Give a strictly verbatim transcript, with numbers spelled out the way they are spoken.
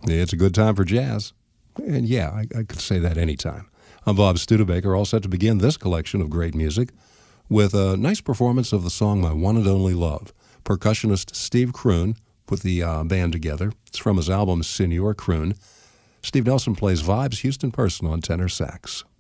It's a good time for jazz. And yeah, I, I could say that anytime. I'm Bob Studebaker, all set to begin this collection of great music with a nice performance of the song My One and Only Love. Percussionist Steve Kroon put the uh, band together. It's from his album Senor Kroon. Steve Nelson plays vibes, Houston Person on tenor sax.